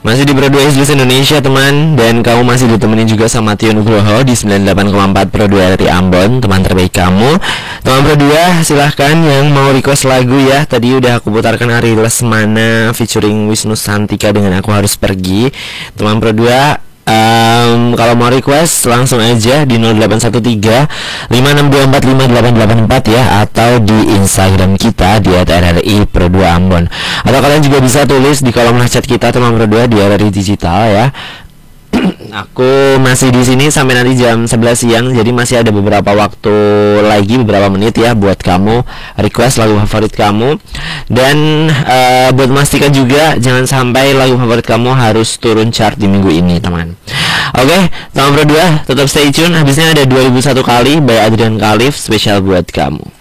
Masih di Pro 2 Isdus Indonesia teman. Dan kamu masih ditemenin juga sama Tio Nugroho di 98,4 Pro 2 RRI Ambon, teman terbaik kamu. Teman Pro 2 silahkan yang mau request lagu ya. Tadi udah aku putarkan Ari Lesmana featuring Wisnu Santika dengan Aku Harus Pergi. Teman Pro 2, kalau mau request langsung aja di 0813 5624 ya, atau di Instagram kita di @RRI Pro 2 Ambon. Atau kalian juga bisa tulis di kolom chat kita teman Pro 2 di RRI Digital ya. Aku masih di sini sampai nanti jam 11 siang, jadi masih ada beberapa waktu lagi, beberapa menit ya buat kamu request lagu favorit kamu. Dan buat memastikan juga jangan sampai lagu favorit kamu harus turun chart di minggu ini teman. Oke, teman Pro 2 tetap stay tune. Habisnya ada 2001 kali by Adrian Khalif spesial buat kamu.